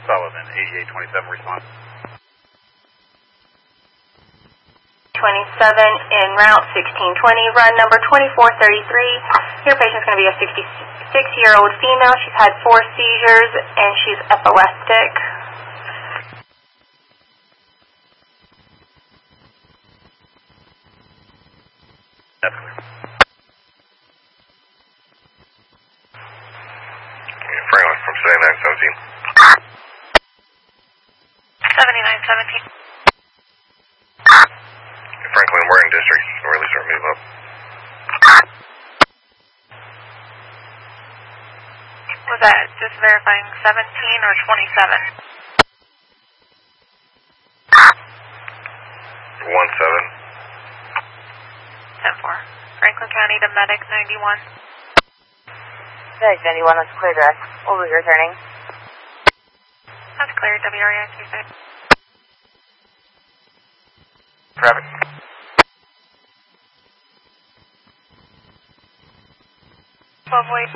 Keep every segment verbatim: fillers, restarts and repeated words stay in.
Sullivan, eighty-eight twenty-seven, response. twenty-seven en route sixteen twenty, run number twenty-four thirty-three. Your patient's going to be a sixty-six-year-old female. She's had four seizures and she's epileptic. That's clear. Franklin from seventy-nine seventeen. seventy-nine seventeen. Franklin, we're in district. Release or move up. Was that just verifying seventeen or twenty-seven? one seven. ten four. Franklin County to Medic ninety-one. Medic ninety-one, that's clear direct. We'll be returning. That's clear, W R E I two six. Traffic. twelve wait.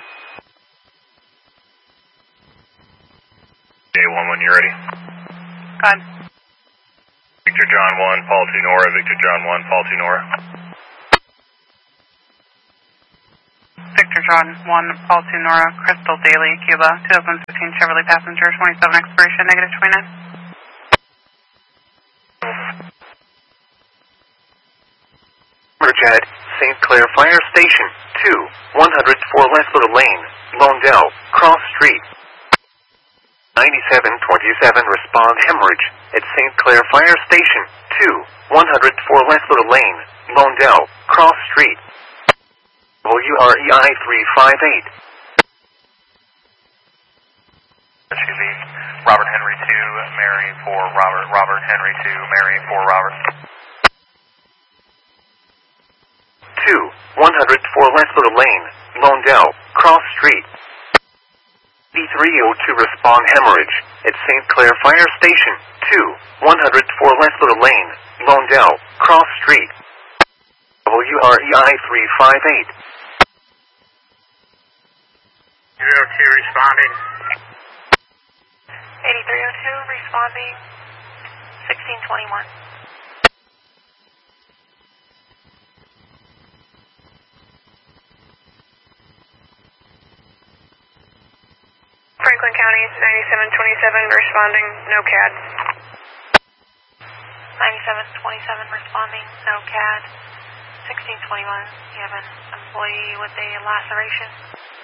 J one when you're ready. Gone. Victor John one, Paul two Nora, Victor John one, Paul two Nora. Victor John one, Paul two Nora, Crystal Daily, Cuba, twenty fifteen Chevrolet Passenger, twenty-seven expiration, negative twenty-nine. Merced, Saint Clair Fire Station, two, one hundred four West Little Lane, Londell, Cross Street. ninety-seven twenty-seven, respond hemorrhage at Saint Clair Fire Station, two, one hundred four West Little Lane, Londell, Cross Street. W R E I three five eight. Excuse me, Robert Henry two, Mary for Robert, Robert Henry two, Mary for Robert. two, one hundred four West Little Lane, Londell, Cross Street. D three oh two, respond hemorrhage at Saint Clair Fire Station, two, one hundred four West Little Lane, Londell, Cross Street. W R E I three five eight. zero two responding. eighty-three oh two, responding sixteen twenty-one. Franklin County, ninety-seven twenty-seven, responding, no C A D. ninety-seven twenty-seven, responding, no C A D. sixteen twenty-one, you have an employee with a laceration.